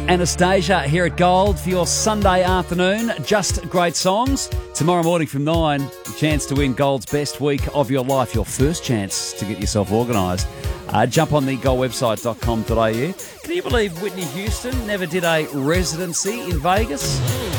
Anastasia here at Gold for your Sunday afternoon. Just great songs. Tomorrow morning from 9, a chance to win Gold's best week of your life, your first chance to get yourself organised. Jump on the goldwebsite.com.au. Can you believe Whitney Houston never did a residency in Vegas?